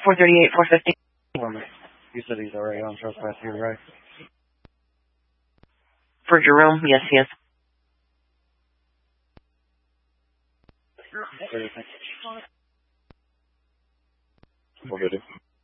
438, 450. You said he's already on trespass here, right? For Jerome, yes, he is. What did it?